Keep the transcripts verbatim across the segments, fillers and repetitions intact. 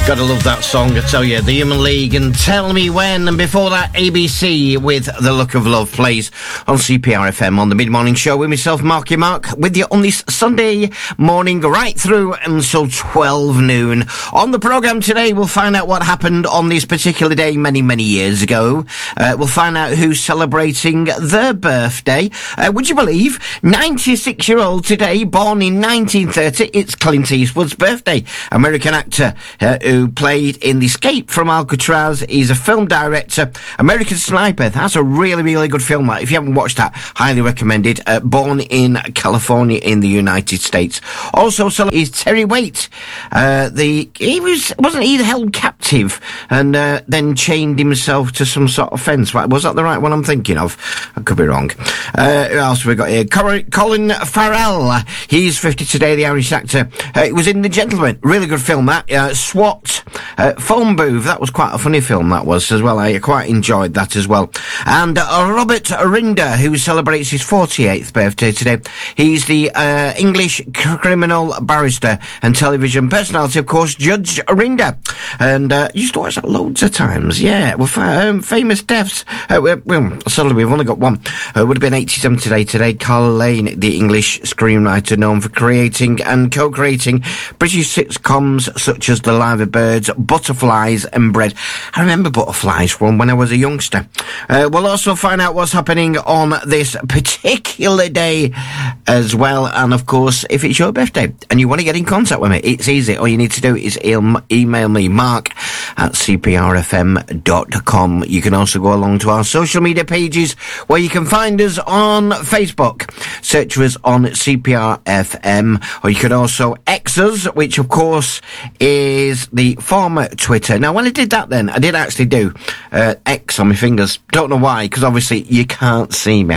Gotta love that song, I tell you. The Human League and Tell Me When. And before that, A B C with The Look of Love plays on C P R F M on the mid-morning show with myself, Marky Mark, with you on this Sunday morning right through until twelve noon. On the programme today, we'll find out what happened on this particular day many, many years ago. Uh, we'll find out who's celebrating their birthday. Uh, would you believe, ninety-six-year-old today, born in nineteen thirty, it's Clint Eastwood's birthday. American actor uh, who who played in The Escape from Alcatraz. He's a film director. American Sniper, that's a really, really good film. If you haven't watched that, highly recommended. Uh, born in California in the United States. Also, so is Terry Waite. Uh, the he was wasn't he held captive and uh, then chained himself to some sort of fence? Right, was that the right one I'm thinking of? I could be wrong. Uh, who else have we got here? Colin Farrell. He's fifty today. The Irish actor. Uh, it was in The Gentleman. Really good film that. Uh, SWAT. Uh, Phone Booth, that was quite a funny film, that was, as well. I quite enjoyed that as well. And uh, Robert Rinder, who celebrates his forty-eighth birthday today. He's the uh, English criminal barrister and television personality, of course, Judge Rinder. And uh, used to watch that loads of times, yeah. Well, um, famous deaths. Uh, well, sadly, we've only got one. Uh, would have been eighty-seven today. Today, Carl Lane, the English screenwriter known for creating and co-creating British sitcoms such as The Live Birds, Butterflies and Bread. I remember Butterflies from when I was a youngster. Uh, we'll also find out what's happening on this particular day as well. And of course, if it's your birthday and you want to get in contact with me, it's easy. All you need to do is e- email me, mark at c p r f m dot com. You can also go along to our social media pages where you can find us on Facebook. Search for us on C P R F M, or you can also X us, which of course is the former Twitter. Now, when I did that then, I did actually do uh, X on my fingers. Don't know why, because obviously you can't see me.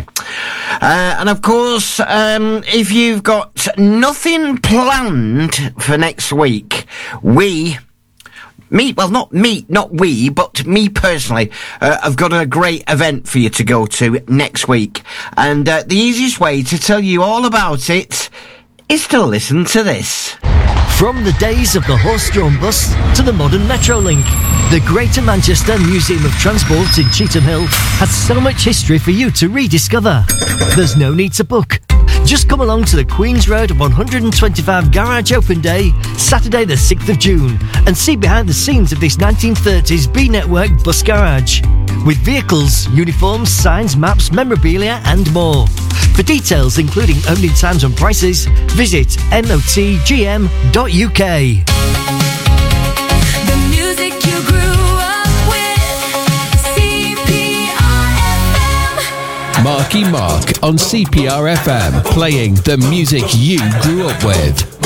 Uh, and of course, um, if you've got nothing planned for next week, we... Me, well, not me, not we, but me personally, uh, I've got a great event for you to go to next week. And uh, the easiest way to tell you all about it is to listen to this. From the days of the horse-drawn bus to the modern Metrolink, the Greater Manchester Museum of Transport in Cheetham Hill has so much history for you to rediscover. There's no need to book. Just come along to the Queen's Road one hundred twenty-five Garage Open Day, Saturday the sixth of June, and see behind the scenes of this nineteen thirties B-Network bus garage. With vehicles, uniforms, signs, maps, memorabilia and more. For details, including opening times and prices, visit n o t g m dot u k. The music you grew up with, C P R F M. Marky Mark on C P R F M, playing the music you grew up with.